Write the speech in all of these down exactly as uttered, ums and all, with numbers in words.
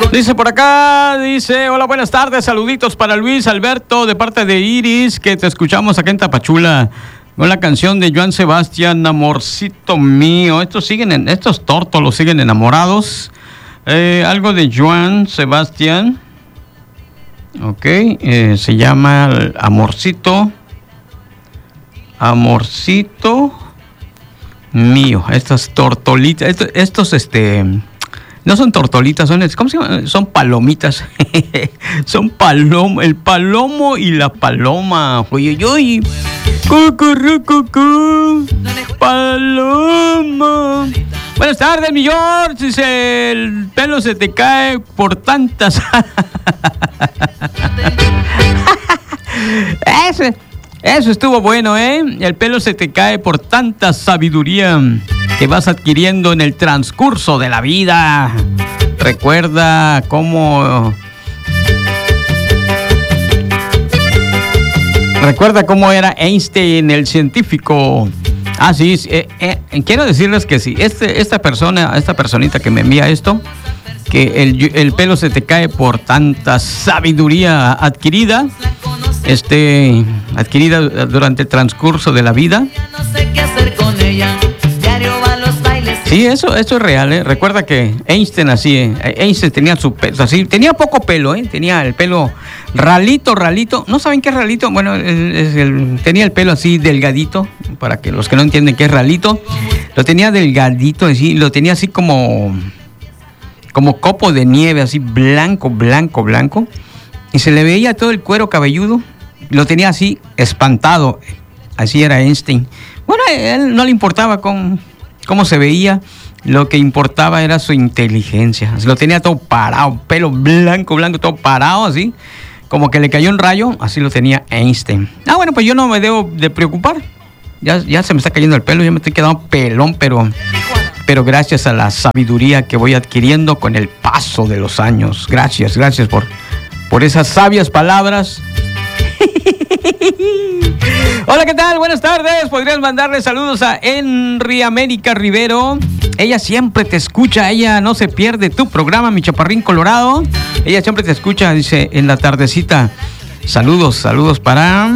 Dice por acá, dice, hola, buenas tardes, saluditos para Luis Alberto de parte de Iris, que te escuchamos acá en Tapachula con la canción de Joan Sebastián, Amorcito Mío. Estos siguen, en, estos tórtolos siguen enamorados. Eh, algo de Joan Sebastián, ok, eh, se llama Amorcito, Amorcito Mío. Estas tortolitas, estos, estos este... no son tortolitas, son, ¿cómo se llama? Son palomitas. Son palom, el palomo y la paloma. Uy, uy, uy. Cucurrucucú. Paloma. Buenas tardes, mi George. Dice, el pelo se te cae por tantas. Ese, eso estuvo bueno, ¿eh? El pelo se te cae por tanta sabiduría que vas adquiriendo en el transcurso de la vida. Recuerda cómo... Recuerda cómo era Einstein, el científico. Ah, sí, eh, eh, quiero decirles que sí, este, esta persona, esta personita que me envía esto, que el, el pelo se te cae por tanta sabiduría adquirida, este, adquirida durante el transcurso de la vida. No sé qué hacer con ella. Sí, eso, eso es real, ¿eh? Recuerda que Einstein así, ¿eh? Einstein tenía su pelo, así, tenía poco pelo, ¿eh? Tenía el pelo ralito, ralito. ¿No saben qué es ralito? Bueno, es el, tenía el pelo así delgadito, para que los que no entienden qué es ralito, lo tenía delgadito, así, lo tenía así como, como copo de nieve, así blanco, blanco, blanco. Y se le veía todo el cuero cabelludo, lo tenía así espantado. Así era Einstein. Bueno, a él no le importaba con... cómo se veía, lo que importaba era su inteligencia. Lo tenía todo parado, pelo blanco, blanco, todo parado así, como que le cayó un rayo, así lo tenía Einstein. Ah, bueno, pues yo no me debo de preocupar, ya, ya se me está cayendo el pelo, ya me estoy quedando pelón, pero, pero gracias a la sabiduría que voy adquiriendo con el paso de los años. Gracias, gracias por, por esas sabias palabras. Hola, ¿qué tal? Buenas tardes. Podrías mandarle saludos a Henry América Rivero. Ella siempre te escucha, ella no se pierde tu programa, mi chaparrín colorado. Ella siempre te escucha, dice, en la tardecita. Saludos, saludos para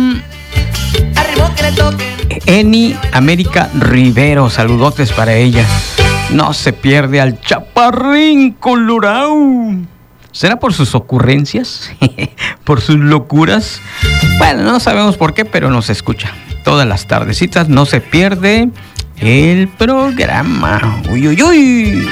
Eni América Rivero. Saludotes para ella. No se pierde al chaparrín colorado. ¿Será por sus ocurrencias? ¿Por sus locuras? Bueno, no sabemos por qué, pero nos escucha. Todas las tardecitas no se pierde el programa. Uy, uy, uy.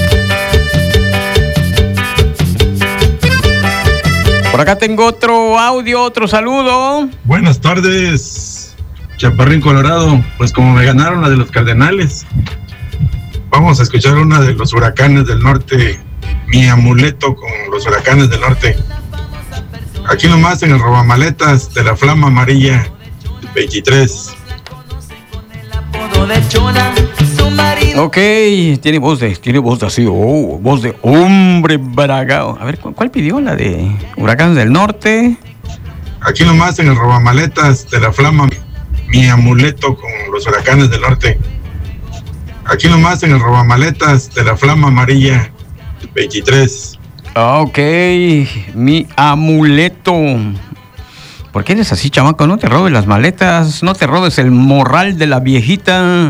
Por acá tengo otro audio, otro saludo. Buenas tardes, chaparrín colorado. Pues como me ganaron la de los Cardenales, vamos a escuchar una de los Huracanes del Norte. Mi amuleto con los Huracanes del Norte. Aquí nomás en el robamaletas de la Flama Amarilla veintitrés. Ok, tiene voz de, tiene voz de así, oh, voz de hombre bragado. A ver, ¿cuál pidió? La de Huracanes del Norte. Aquí nomás en el robamaletas de la Flama. Mi amuleto con los Huracanes del Norte. Aquí nomás en el robamaletas de la Flama Amarilla veintitrés. Ok, mi amuleto. ¿Por qué eres así, chamaco? No te robes las maletas, no te robes el morral de la viejita.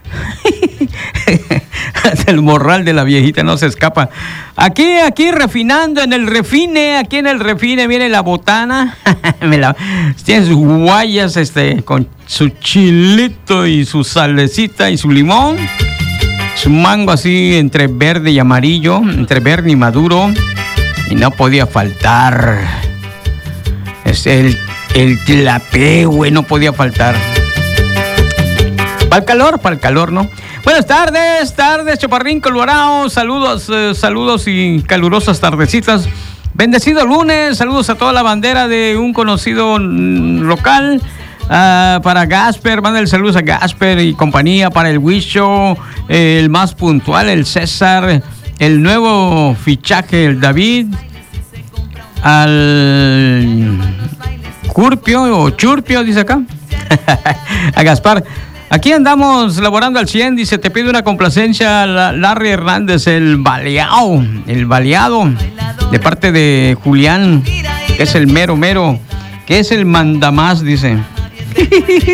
El morral de la viejita no se escapa. Aquí, aquí refinando en el refine, aquí en el refine viene la botana. Me la, tiene sus guayas, este, con su chilito y su salecita y su limón. Su mango así entre verde y amarillo, entre verde y maduro. Y no podía faltar. Es el, el tlapehue, no podía faltar. Para el calor, para el calor, ¿no? Buenas tardes, tardes, chaparrín colorado. Saludos, eh, saludos y calurosas tardecitas. Bendecido lunes, saludos a toda la bandera de un conocido local. Uh, para Gasper, manda saludos a Gasper y compañía, para el Wisho, eh, el más puntual, el César, el nuevo fichaje, el David, al Curpio o Churpio, dice acá, a Gaspar. Aquí andamos laborando al cien, dice, te pido una complacencia, Larry Hernández, el baleado, el baleado. de parte de Julián, que es el mero mero, que es el mandamás, dice.